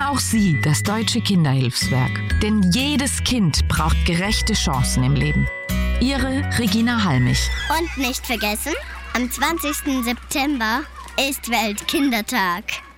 auch Sie, das Deutsche Kinderhilfswerk. Denn jedes Kind braucht gerechte Chancen im Leben. Ihre Regina Halmich. Und nicht vergessen, am 20. September ist Weltkindertag.